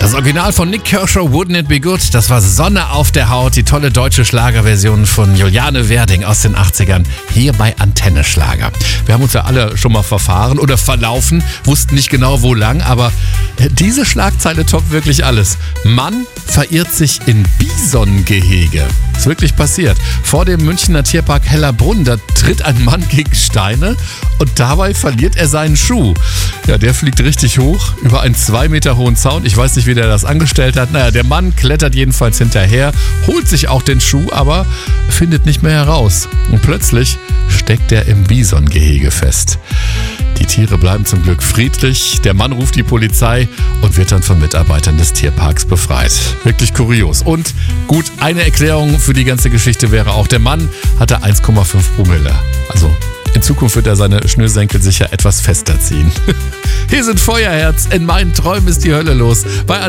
Das Original von Nik Kershaw, Wouldn't It Be Good, das war Sonne auf der Haut, die tolle deutsche Schlagerversion von Juliane Werding aus den 80ern, hier bei Antenne Schlager. Wir haben uns ja alle schon mal verfahren oder verlaufen, wussten nicht genau wo lang, aber diese Schlagzeile toppt wirklich alles. Mann verirrt sich in Bisongehege. Ist wirklich passiert. Vor dem Münchner Tierpark Hellerbrunn, da tritt ein Mann gegen Steine und dabei verliert er seinen Schuh. Ja, der fliegt richtig hoch über einen 2 Meter hohen Zaun. Ich weiß nicht, wie der das angestellt hat. Naja, der Mann klettert jedenfalls hinterher, holt sich auch den Schuh, aber findet nicht mehr heraus. Und plötzlich steckt er im Bisongehege fest. Die Tiere bleiben zum Glück friedlich. Der Mann ruft die Polizei und wird dann von Mitarbeitern des Tierparks befreit. Wirklich kurios. Und gut, eine Erklärung für die ganze Geschichte wäre auch, der Mann hatte 1,5 Promille. Also in Zukunft wird er seine Schnürsenkel sicher etwas fester ziehen. Hier sind Feuerherz. In meinen Träumen ist die Hölle los. Bei